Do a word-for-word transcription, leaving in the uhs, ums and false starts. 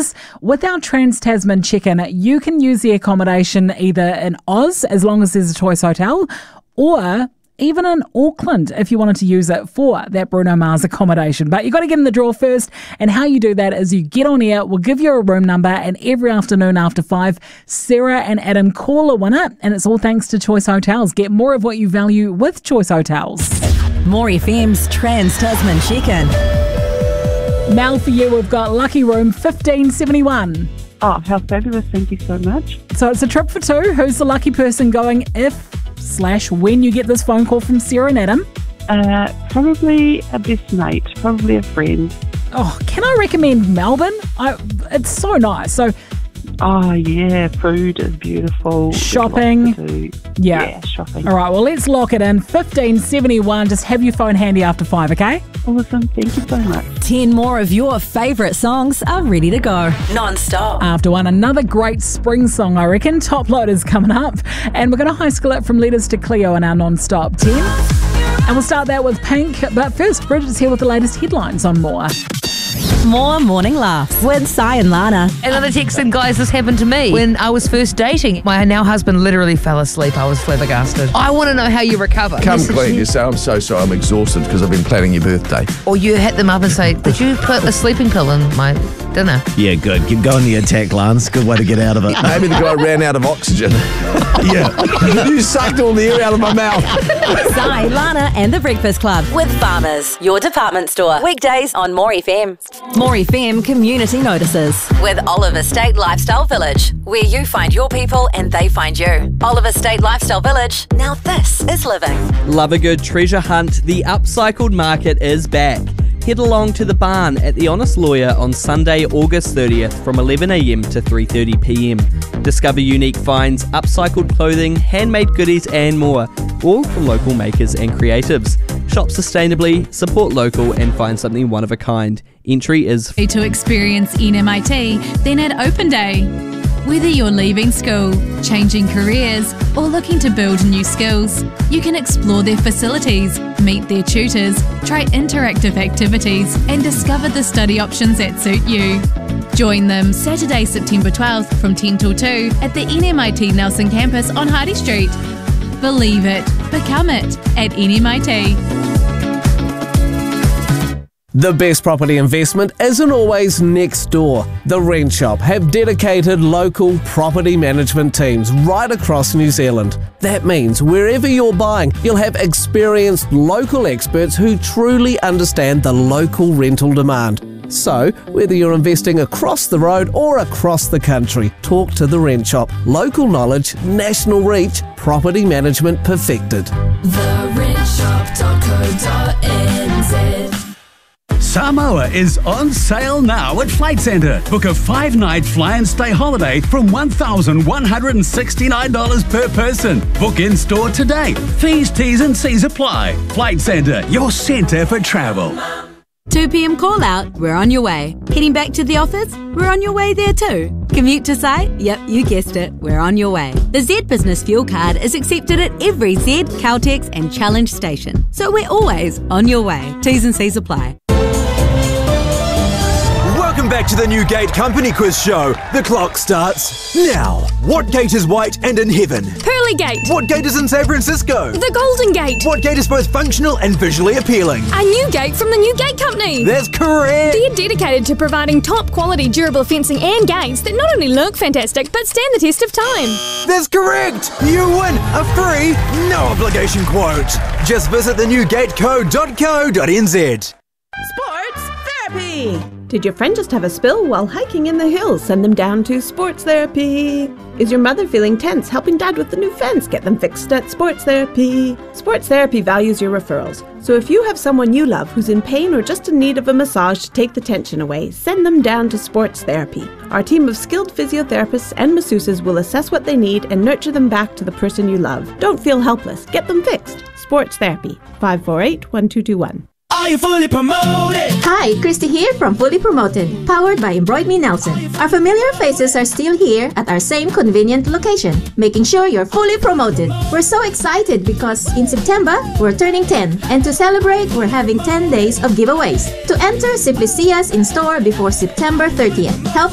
Oz. With our Trans-Tasman check-in, you can use the accommodation either in Oz, as long as there's a choice hotel, or even in Auckland if you wanted to use it for that Bruno Mars accommodation. But you've got to get in the draw first, and how you do that is you get on air, we'll give you a room number, and every afternoon after five, Sarah and Adam call a winner, and it's all thanks to Choice Hotels. Get more of what you value with Choice Hotels. More F M's Trans-Tasman check-in. Mel, for you, we've got Lucky Room fifteen seventy-one. Oh, how fabulous. Thank you so much. So it's a trip for two. Who's the lucky person going if slash when you get this phone call from Sarah and Adam? Uh, probably a best mate, probably a friend. Oh, can I recommend Melbourne? I, it's so nice. So, oh yeah, food is beautiful. Shopping. Yeah. yeah, shopping. All right, well, let's lock it in. fifteen seventy-one. Just have your phone handy after five, okay? Awesome. Thank you so much. Ten more of your favourite songs are ready to go. Non-stop. After one, another great spring song, I reckon. Top Loader's coming up. And we're going to high school it from Letters to Cleo in our non-stop ten. And we'll start that with Pink. But first, Bridget's here with the latest headlines on More. More Morning Laughs with Sai and Lana. Another text in, guys, this happened to me when I was first dating. My now husband literally fell asleep. I was flabbergasted. I want to know how you recover. Come Message clean. you. You say, I'm so sorry, I'm exhausted because I've been planning your birthday. Or you hit them up and say, did you put a sleeping pill in my dinner? Yeah, good. Keep going the attack, Lance. Good way to get out of it. Maybe the guy ran out of oxygen. Yeah. You sucked all the air out of my mouth. Sai, Lana and the Breakfast Club with Farmers, your department store. Weekdays on More F M. More F M Community Notices with Oliver State Lifestyle Village, where you find your people and they find you. Oliver State Lifestyle Village. Now this is living. Love a good treasure hunt. The upcycled market is back. Head along to the barn at the Honest Lawyer on Sunday, August thirtieth from eleven a m to three thirty p m. Discover unique finds, upcycled clothing, handmade goodies and more, all from local makers and creatives. Shop sustainably, support local and find something one of a kind. Entry is free. To experience N M I T, then at Open Day. Whether you're leaving school, changing careers, or looking to build new skills, you can explore their facilities, meet their tutors, try interactive activities, and discover the study options that suit you. Join them Saturday, September twelfth from ten till two at the N M I T Nelson campus on Hardy Street. Believe it, become it at N M I T. The best property investment isn't always next door. The Rent Shop have dedicated local property management teams right across New Zealand. That means wherever you're buying, you'll have experienced local experts who truly understand the local rental demand. So, whether you're investing across the road or across the country, talk to the Rent Shop. Local knowledge, national reach, property management perfected. the rent shop dot co dot n z. Samoa is on sale now at Flight Centre. Book a five-night fly and stay holiday from one thousand one hundred sixty-nine dollars per person. Book in-store today. Fees, T's and C's apply. Flight Centre, your centre for travel. two p m call out, we're on your way. Heading back to the office, we're on your way there too. Commute to site? Yep, you guessed it, we're on your way. The Z Business Fuel Card is accepted at every Z, Caltex and Challenge station. So we're always on your way. T's and C's apply. Welcome back to the new Gate Company Quiz Show. The clock starts now. What gate is white and in heaven? Pearly Gate. What gate is in San Francisco? The Golden Gate. What gate is both functional and visually appealing? A new gate from the new Gate Company. That's correct. They're dedicated to providing top quality durable fencing and gates that not only look fantastic, but stand the test of time. That's correct. You win a free, no obligation quote. Just visit the new gate co dot co dot n z. Sports Therapy! Did your friend just have a spill while hiking in the hills? Send them down to Sports Therapy. Is your mother feeling tense? Helping dad with the new fence? Get them fixed at Sports Therapy. Sports Therapy values your referrals. So if you have someone you love who's in pain or just in need of a massage to take the tension away, send them down to Sports Therapy. Our team of skilled physiotherapists and masseuses will assess what they need and nurture them back to the person you love. Don't feel helpless. Get them fixed. Sports Therapy. five four eight, one two two one. Are you fully promoted? Hi, Christy here from Fully Promoted, powered by Embroid Me Nelson. Our familiar faces are still here at our same convenient location, making sure you're fully promoted. We're so excited because in September, we're turning ten. And to celebrate, we're having ten days of giveaways. To enter, simply see us in store before September thirtieth. Help